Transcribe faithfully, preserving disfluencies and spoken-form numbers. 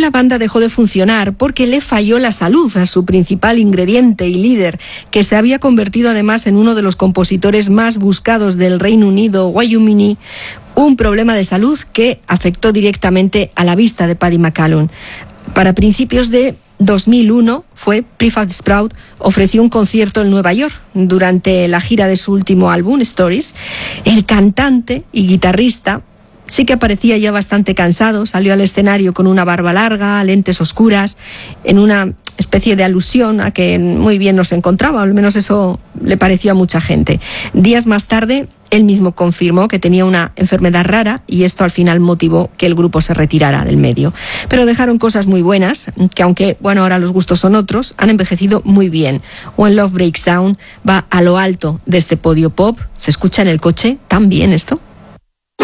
la banda dejó de funcionar porque le falló la salud a su principal ingrediente y líder, que se había convertido además en uno de los compositores más buscados del Reino Unido, Wyoming, un problema de salud que afectó directamente a la vista de Paddy McCallum. Para principios de dos mil uno fue Prefab Sprout ofreció un concierto en Nueva York durante la gira de su último álbum, Stories. El cantante y guitarrista sí que parecía ya bastante cansado, salió al escenario con una barba larga, lentes oscuras, en una especie de alusión a que muy bien nos encontraba, al menos eso le pareció a mucha gente. Días más tarde, él mismo confirmó que tenía una enfermedad rara y esto al final motivó que el grupo se retirara del medio. Pero dejaron cosas muy buenas, que aunque, bueno, ahora los gustos son otros, han envejecido muy bien. When Love Breaks Down va a lo alto de este podio pop. ¿Se escucha en el coche tan bien esto?